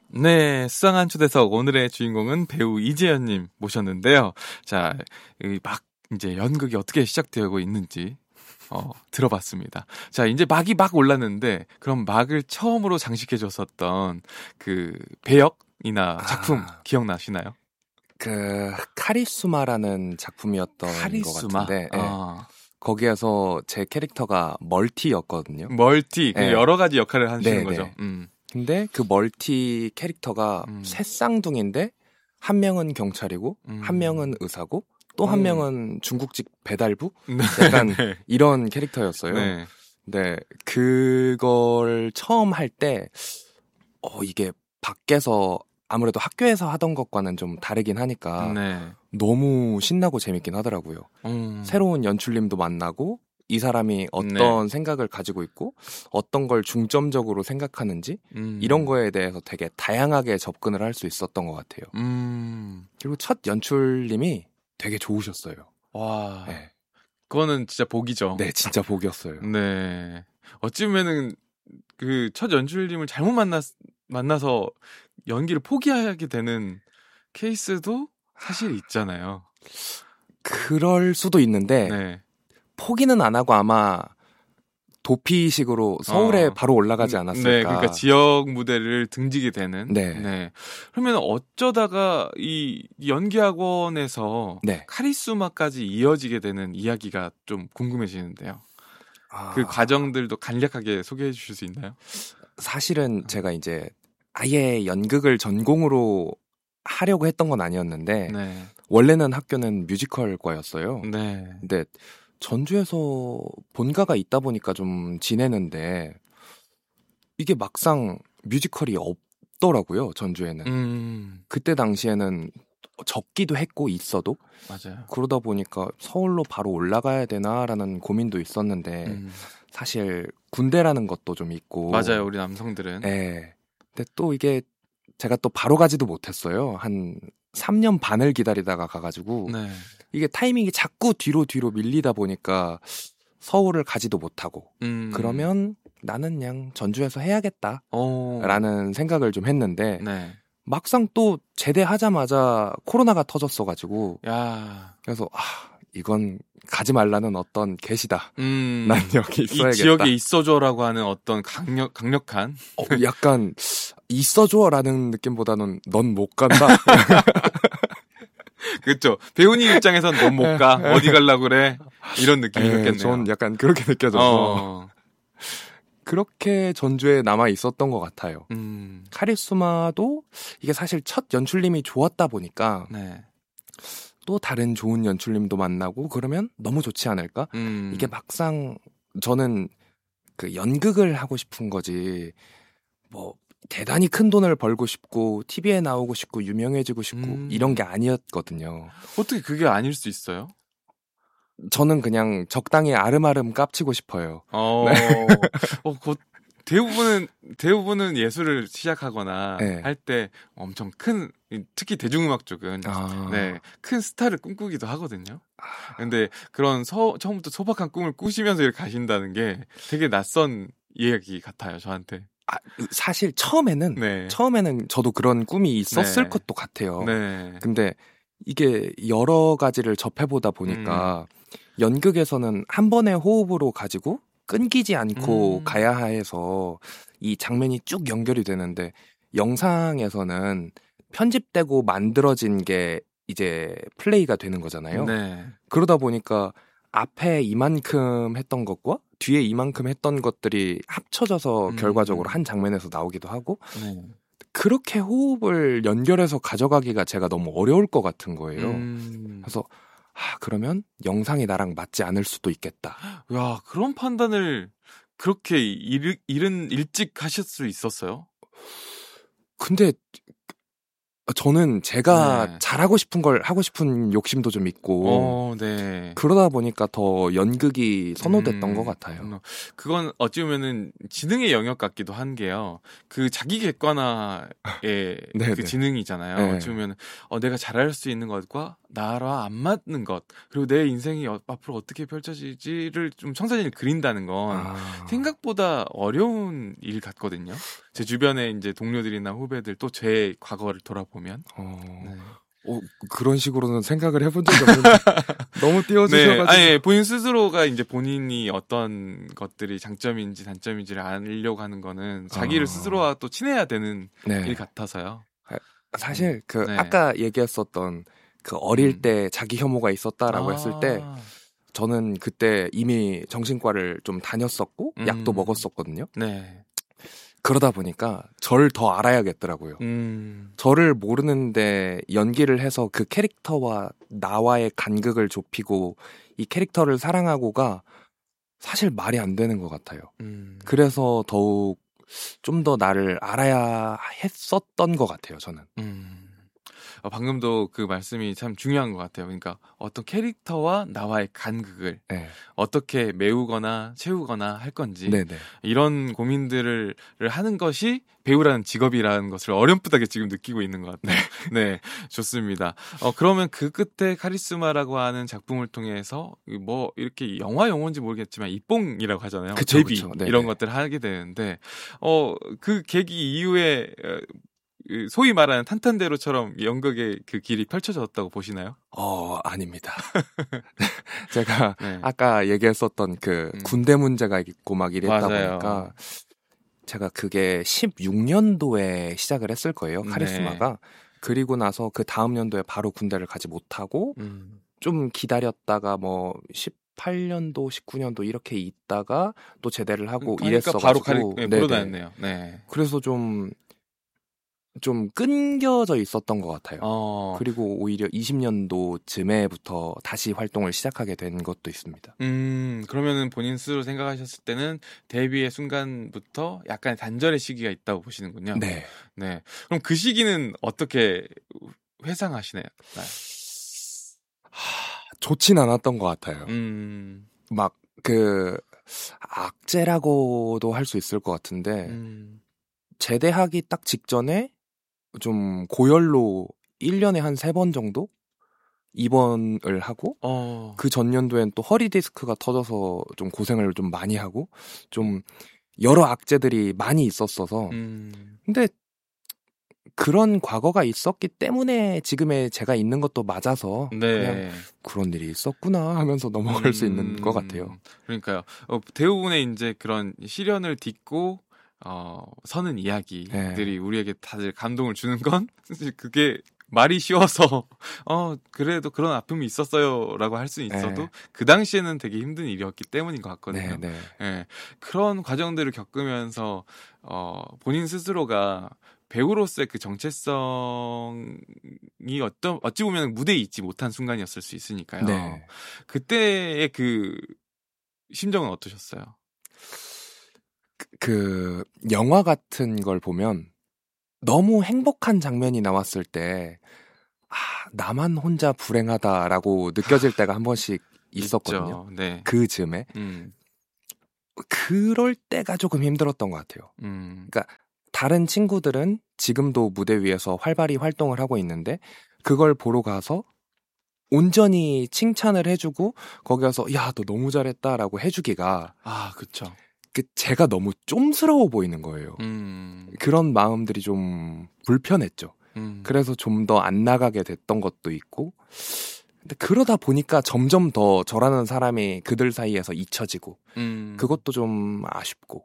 네, 수상한 초대석 오늘의 주인공은 배우 이재현님 모셨는데요. 자, 막 이제 연극이 어떻게 시작되고 있는지 들어봤습니다. 자, 이제 막이 막 올랐는데 그럼 막을 처음으로 장식해줬었던 그 배역이나 작품 기억나시나요? 그 카리스마라는 작품이었던 카리스마? 것 같은데 거기에서 제 캐릭터가 멀티였거든요. 멀티, 네. 여러 가지 역할을 하시는 네, 거죠. 네. 근데 그 멀티 캐릭터가 새 쌍둥이인데 한 명은 경찰이고 한 명은 의사고 또 한 명은 중국집 배달부? 약간 네. 이런 캐릭터였어요. 네. 네, 그걸 처음 할 때 이게 밖에서 아무래도 학교에서 하던 것과는 좀 다르긴 하니까 네. 너무 신나고 재밌긴 하더라고요. 새로운 연출님도 만나고 이 사람이 어떤 생각을 가지고 있고 어떤 걸 중점적으로 생각하는지 이런 거에 대해서 되게 다양하게 접근을 할 수 있었던 것 같아요. 그리고 첫 연출님이 되게 좋으셨어요. 와, 네. 그거는 진짜 복이죠. 네, 진짜 복이었어요. 네. 어찌보면은 그 첫 연출님을 잘못 만나서 연기를 포기하게 되는 케이스도 사실 있잖아요. 그럴 수도 있는데 네. 포기는 안 하고 아마 도피식으로 서울에 바로 올라가지 않았을까. 네, 그러니까 지역 무대를 등지게 되는. 네. 네. 그러면 어쩌다가 이 연기학원에서 네. 카리스마까지 이어지게 되는 이야기가 좀 궁금해지는데요. 그 과정들도 간략하게 소개해 주실 수 있나요? 사실은 제가 이제 아예 연극을 전공으로 하려고 했던 건 아니었는데 네. 원래는 학교는 뮤지컬과였어요. 네. 근데 전주에서 본가가 있다 보니까 좀 지내는데 이게 막상 뮤지컬이 없더라고요. 전주에는. 그때 당시에는 적기도 했고 있어도 맞아요. 그러다 보니까 서울로 바로 올라가야 되나라는 고민도 있었는데 사실 군대라는 것도 좀 있고 맞아요. 우리 남성들은. 네. 근데 또 이게 제가 또 바로 가지도 못했어요. 한 3년 반을 기다리다가 가가지고 네. 이게 타이밍이 자꾸 뒤로 밀리다 보니까 서울을 가지도 못하고 그러면 나는 그냥 전주에서 해야겠다 라는 생각을 좀 했는데 네. 막상 또 제대하자마자 코로나가 터졌어가지고 야. 그래서 이건 가지 말라는 어떤 계시다. 난 여기 있어야겠다. 이 지역에 있어줘라고 하는 어떤 강력한 약간 있어줘라는 느낌보다는 넌 못 간다. 그렇죠. 배우님 입장에선 넌 못 가. 어디 갈라고 그래. 이런 느낌이었겠네요. 전 약간 그렇게 느껴져서 그렇게 전주에 남아 있었던 것 같아요. 카리스마도 이게 사실 첫 연출님이 좋았다 보니까 네. 또 다른 좋은 연출님도 만나고 그러면 너무 좋지 않을까? 이게 막상 저는 그 연극을 하고 싶은 거지 뭐 대단히 큰 돈을 벌고 싶고 TV에 나오고 싶고 유명해지고 싶고 이런 게 아니었거든요. 어떻게 그게 아닐 수 있어요? 저는 그냥 적당히 아름아름 깝치고 싶어요. 대부분은 예술을 시작하거나 네. 할 때 엄청 큰, 특히 대중음악 쪽은 네, 큰 스타를 꿈꾸기도 하거든요. 근데 그런 처음부터 소박한 꿈을 꾸시면서 이렇게 가신다는 게 되게 낯선 이야기 같아요, 저한테. 사실 처음에는 저도 그런 꿈이 있었을 것도 같아요. 네. 근데 이게 여러 가지를 접해보다 보니까 연극에서는 한 번의 호흡으로 가지고 끊기지 않고 가야 해서 이 장면이 쭉 연결이 되는데 영상에서는 편집되고 만들어진 게 이제 플레이가 되는 거잖아요. 네. 그러다 보니까 앞에 이만큼 했던 것과 뒤에 이만큼 했던 것들이 합쳐져서 결과적으로 한 장면에서 나오기도 하고 그렇게 호흡을 연결해서 가져가기가 제가 너무 어려울 것 같은 거예요. 그래서 그러면 영상이 나랑 맞지 않을 수도 있겠다. 야, 그런 판단을 그렇게 일찍 하실 수 있었어요? 근데 저는 제가 잘하고 싶은 걸 하고 싶은 욕심도 좀 있고 그러다 보니까 더 연극이 선호됐던 것 같아요. 그건 어찌 보면은 지능의 영역 같기도 한 게요. 그 자기 객관화의 그 지능이잖아요. 어찌 보면 내가 잘할 수 있는 것과 나라 안 맞는 것, 그리고 내 인생이 앞으로 어떻게 펼쳐질지를 좀 청사진을 그린다는 건 생각보다 어려운 일 같거든요. 제 주변에 이제 동료들이나 후배들 또 제 과거를 돌아보면 네. 그런 식으로는 생각을 해본 적이 없는데 너무 띄워주셔가지고. 네. 아니, 본인 스스로가 이제 본인이 어떤 것들이 장점인지 단점인지를 알려고 하는 거는 자기를 스스로와 또 친해야 되는 네. 일 같아서요. 사실 그 네. 아까 얘기했었던 그 어릴 때 자기 혐오가 있었다라고 했을 때 저는 그때 이미 정신과를 좀 다녔었고 약도 먹었었거든요. 네. 그러다 보니까 저를 더 알아야겠더라고요. 저를 모르는데 연기를 해서 그 캐릭터와 나와의 간극을 좁히고 이 캐릭터를 사랑하고가 사실 말이 안 되는 것 같아요. 그래서 더욱 좀 더 나를 알아야 했었던 것 같아요, 저는. 방금도 그 말씀이 참 중요한 것 같아요. 그러니까 어떤 캐릭터와 나와의 간극을 네. 어떻게 메우거나 채우거나 할 건지 네네. 이런 고민들을 하는 것이 배우라는 직업이라는 것을 어렴풋하게 지금 느끼고 있는 것 같아요. 네, 좋습니다. 그러면 그 끝에 카리스마라고 하는 작품을 통해서 뭐 이렇게 영화 용어인지 모르겠지만 입봉이라고 하잖아요. 그쵸, 데뷔 그쵸. 이런 것들을 하게 되는데 그 계기 이후에 소위 말하는 탄탄대로처럼 연극의 그 길이 펼쳐졌다고 보시나요? 아닙니다. 제가 네. 아까 얘기했었던 그 군대 문제가 있고 막 이랬다 맞아요. 보니까 제가 그게 16년도에 시작을 했을 거예요. 카리스마가. 네. 그리고 나서 그 다음 연도에 바로 군대를 가지 못하고 좀 기다렸다가 뭐 18년도, 19년도 이렇게 있다가 또 제대를 하고 그러니까 이랬어가지고 바로 보러 다녔네요. 네. 그래서 좀 끊겨져 있었던 것 같아요. 그리고 오히려 20년도쯤에부터 다시 활동을 시작하게 된 것도 있습니다. 그러면은 본인 스스로 생각하셨을 때는 데뷔의 순간부터 약간 단절의 시기가 있다고 보시는군요. 네. 네. 그럼 그 시기는 어떻게 회상하시나요? 좋진 않았던 것 같아요. 막 악재라고도 할 수 있을 것 같은데 제대하기 딱 직전에 좀 고열로 1년에 한 3번 정도 입원을 하고 그 전년도엔 또 허리 디스크가 터져서 좀 고생을 좀 많이 하고 좀 여러 악재들이 많이 있었어서 근데 그런 과거가 있었기 때문에 지금의 제가 있는 것도 맞아서 네. 그냥 그런 일이 있었구나 하면서 넘어갈 수 있는 것 같아요. 그러니까요. 대부분의 이제 그런 시련을 딛고 서는 이야기들이 우리에게 다들 감동을 주는 건 그게 말이 쉬워서 그래도 그런 아픔이 있었어요라고 할 수는 있어도 그 당시에는 되게 힘든 일이었기 때문인 것 같거든요. 네. 그런 과정들을 겪으면서 본인 스스로가 배우로서의 그 정체성이 어찌 보면 무대에 있지 못한 순간이었을 수 있으니까요. 네. 그때의 그 심정은 어떠셨어요? 그 영화 같은 걸 보면 너무 행복한 장면이 나왔을 때 나만 혼자 불행하다라고 느껴질 때가 한 번씩 있었거든요. 네. 그 즈음에 그럴 때가 조금 힘들었던 것 같아요. 그러니까 다른 친구들은 지금도 무대 위에서 활발히 활동을 하고 있는데 그걸 보러 가서 온전히 칭찬을 해주고 거기 가서 야, 너 너무 잘했다라고 해주기가 그쵸. 제가 너무 쫌스러워 보이는 거예요. 그런 마음들이 좀 불편했죠. 그래서 좀 더 안 나가게 됐던 것도 있고 근데 그러다 보니까 점점 더 저라는 사람이 그들 사이에서 잊혀지고 그것도 좀 아쉽고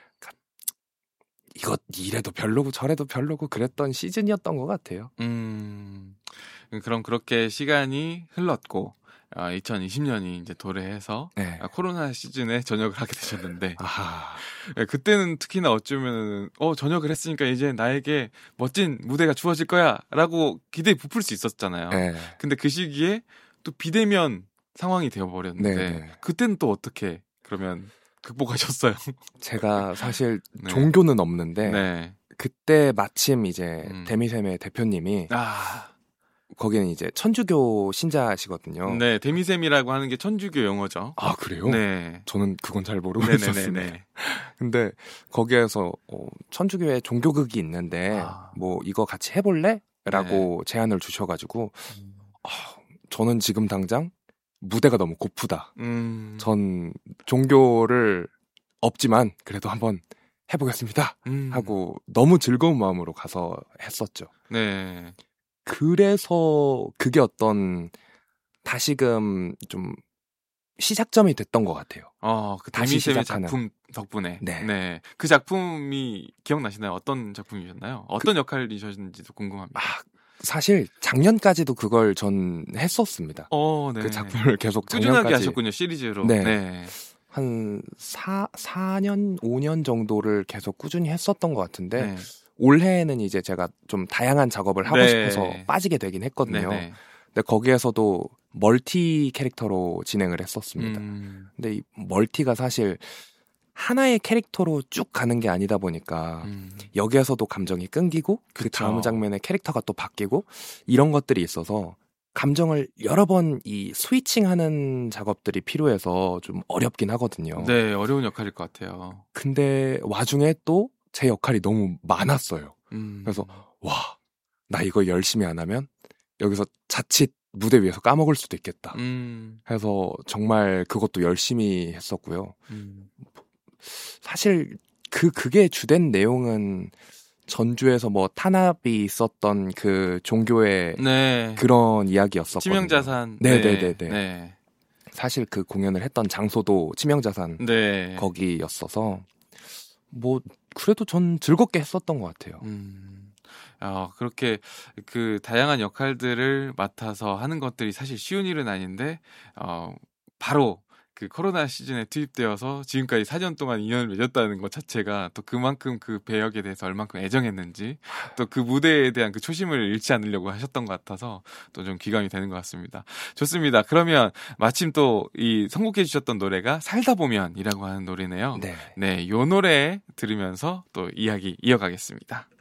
이래도 별로고 저래도 별로고 그랬던 시즌이었던 것 같아요. 그럼 그렇게 시간이 흘렀고 2020년이 이제 도래해서 코로나 시즌에 전역을 하게 되셨는데 그때는 특히나 어쩌면 전역을 했으니까 이제 나에게 멋진 무대가 주어질 거야 라고 기대에 부풀 수 있었잖아요. 근데 그 시기에 또 비대면 상황이 되어버렸는데 그때는 또 어떻게 그러면 극복하셨어요? 제가 사실 종교는 없는데 그때 마침 이제 데미셈의 대표님이 거기는 이제 천주교 신자시거든요. 네, 데미셈이라고 하는 게 천주교 용어죠. 그래요? 네. 저는 그건 잘 모르고 있었습니다. 근데 거기에서 천주교에 종교극이 있는데 뭐 이거 같이 해볼래? 라고 제안을 주셔가지고 저는 지금 당장 무대가 너무 고프다. 전 종교를 없지만 그래도 한번 해보겠습니다. 하고 너무 즐거운 마음으로 가서 했었죠. 네. 그래서 그게 어떤 다시금 좀 시작점이 됐던 것 같아요. 그 다시 데미쌤의 시작하는. 작품 덕분에. 네. 네. 그 작품이 기억나시나요? 어떤 작품이셨나요? 어떤 역할이셨는지도 궁금합니다. 사실 작년까지도 그걸 전 했었습니다. 네. 그 작품을 계속 꾸준하게 작년까지 하셨군요, 시리즈로. 네. 네. 한 4년, 5년 정도를 계속 꾸준히 했었던 것 같은데 네. 올해에는 이제 제가 좀 다양한 작업을 하고 네. 싶어서 빠지게 되긴 했거든요. 네. 근데 거기에서도 멀티 캐릭터로 진행을 했었습니다. 근데 이 멀티가 사실 하나의 캐릭터로 쭉 가는 게 아니다 보니까 여기에서도 감정이 끊기고 그 다음 장면에 캐릭터가 또 바뀌고 이런 것들이 있어서 감정을 여러 번 이 스위칭하는 작업들이 필요해서 좀 어렵긴 하거든요. 네, 어려운 역할일 것 같아요. 근데 와중에 또 제 역할이 너무 많았어요. 그래서 와, 나 이거 열심히 안 하면 여기서 자칫 무대 위에서 까먹을 수도 있겠다. 해서 정말 그것도 열심히 했었고요. 사실 그게 주된 내용은 전주에서 뭐 탄압이 있었던 그 종교의 네. 그런 이야기였었거든요. 치명자산. 네네네네. 네. 사실 그 공연을 했던 장소도 치명자산 네. 거기였어서 뭐 그래도 전 즐겁게 했었던 것 같아요. 그렇게 그 다양한 역할들을 맡아서 하는 것들이 사실 쉬운 일은 아닌데 바로 그 코로나 시즌에 투입되어서 지금까지 4년 동안 인연을 맺었다는 것 자체가 또 그만큼 그 배역에 대해서 얼만큼 애정했는지 또 그 무대에 대한 그 초심을 잃지 않으려고 하셨던 것 같아서 또 좀 귀감이 되는 것 같습니다. 좋습니다. 그러면 마침 또 이 선곡해 주셨던 노래가 살다 보면이라고 하는 노래네요. 네. 네, 요 노래 들으면서 또 이야기 이어가겠습니다.